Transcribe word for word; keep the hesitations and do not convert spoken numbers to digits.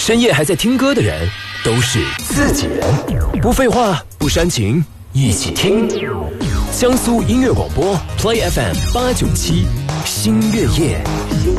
深夜还在听歌的人都是自己人。不废话，不煽情，一起听江苏音乐广播 Play F M 八九七，新月夜。